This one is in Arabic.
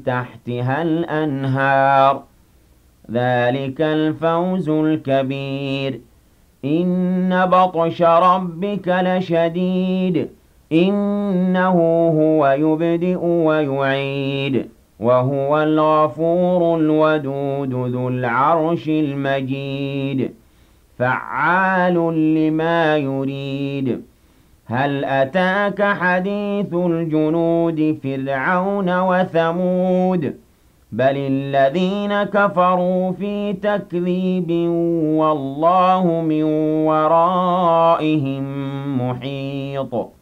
تحتها الأنهار ذلك الفوز الكبير إن بطش ربك لشديد إنه هو يبدئ ويعيد وهو الغفور الودود ذو العرش المجيد فعال لما يريد هل أتاك حديث الجنود فرعون وثمود بل الذين كفروا في تكذيب والله من ورائهم محيط